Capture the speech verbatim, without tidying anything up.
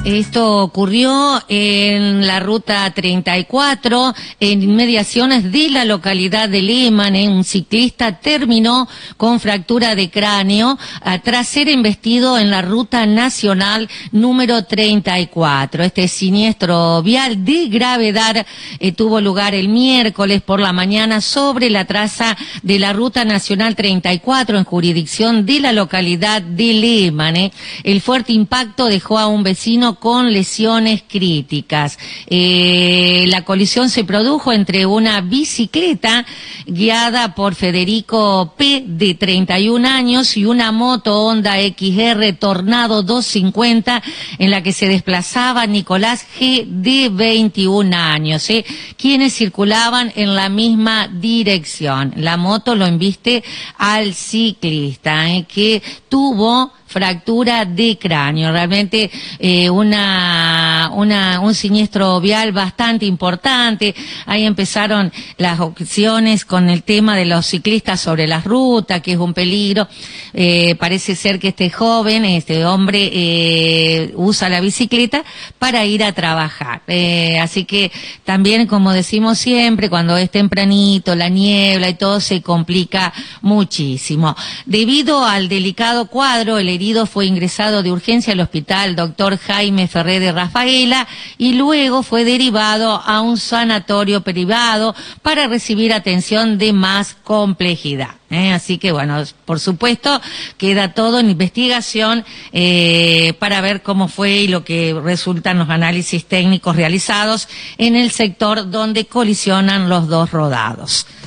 Esto ocurrió en la ruta treinta y cuatro, en inmediaciones de la localidad de Limane. Un ciclista terminó con fractura de cráneo tras ser embestido en la ruta nacional número treinta y cuatro. Este siniestro vial de gravedad eh, tuvo lugar el miércoles por la mañana sobre la traza de la ruta nacional treinta y cuatro en jurisdicción de la localidad de Limane. El fuerte impacto dejó a un vecino con lesiones críticas. Eh, la colisión se produjo entre una bicicleta guiada por Federico P, de treinta y un años, y una moto Honda X R Tornado doscientos cincuenta en la que se desplazaba Nicolás G, de veintiún años, ¿eh? quienes circulaban en la misma dirección. La moto lo embiste al ciclista, ¿eh? que tuvo fractura de cráneo. Realmente eh, una, una, un siniestro vial bastante importante. Ahí empezaron las objeciones con el tema de los ciclistas sobre las rutas, que es un peligro. Eh, parece ser que este joven, este hombre, eh, usa la bicicleta para ir a trabajar. Eh, así que también, como decimos siempre, cuando es tempranito, la niebla y todo, se complica muchísimo. Debido al delicado cuadro, el herido fue ingresado de urgencia al hospital doctor Jaime Ferré de Rafaela y luego fue derivado a un sanatorio privado para recibir atención de más complejidad. ¿eh? Así que bueno, por supuesto, queda todo en investigación eh, para ver cómo fue y lo que resultan los análisis técnicos realizados en el sector donde colisionan los dos rodados.